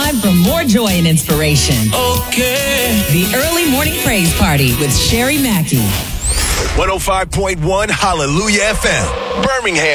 time for more joy and inspiration. Okay. The Early Morning Praise Party with Sherry Mackey. 105.1 Hallelujah FM, Birmingham.